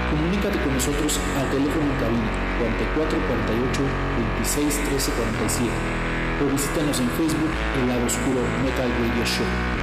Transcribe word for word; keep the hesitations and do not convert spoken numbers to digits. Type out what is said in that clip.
Comunícate con nosotros al teléfono en cabina cuarenta y cuatro cuarenta y ocho veintiséis trece cuarenta y siete o visítanos en Facebook El Lado Oscuro Metal Radio Show.